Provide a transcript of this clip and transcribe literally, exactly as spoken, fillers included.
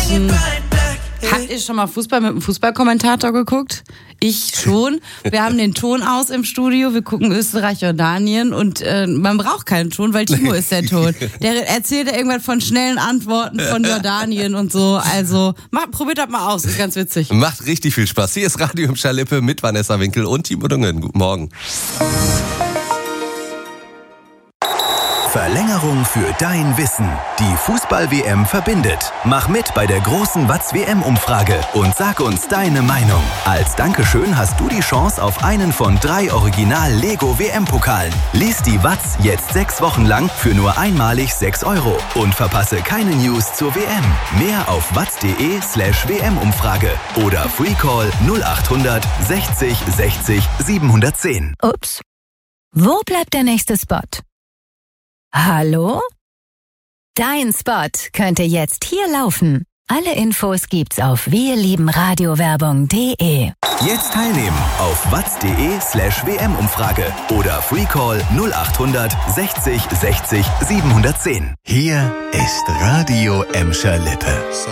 Menschen. Habt ihr schon mal Fußball mit einem Fußballkommentator geguckt? Ich schon. Wir haben den Ton aus im Studio. Wir gucken Österreich, Jordanien und äh, man braucht keinen Ton, weil Timo ist der Ton. Der erzählt ja irgendwann von schnellen Antworten von Jordanien und so. Also macht, probiert das mal aus, ist ganz witzig. Macht richtig viel Spaß. Hier ist Radio im Schalippe mit Vanessa Winkel und Timo Dungen. Guten Morgen. Verlängerung für dein Wissen. Die Fußball-W M verbindet. Mach mit bei der großen Watz-W M-Umfrage und sag uns deine Meinung. Als Dankeschön hast du die Chance auf einen von drei Original-Lego-W M-Pokalen. Lies die Watz jetzt sechs Wochen lang für nur einmalig sechs Euro und verpasse keine News zur W M. Mehr auf watz.de slash WM-Umfrage oder Freecall null achthundert sechzig sechzig siebenhundertzehn. Ups. Wo bleibt der nächste Spot? Hallo? Dein Spot könnte jetzt hier laufen. Alle Infos gibt's auf wirliebenradiowerbung punkt de. Jetzt teilnehmen auf watz.de slash WM-Umfrage oder Freecall null achthundert sechzig sechzig siebenhundertzehn. Hier ist Radio Emscher Lippe.